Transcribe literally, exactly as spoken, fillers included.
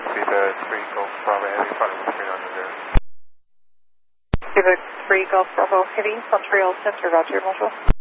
Viva three Golf Bravo Heavy, final three nine zero. Viva three Golf Bravo Heavy, Montreal Center, Roger, Montreal.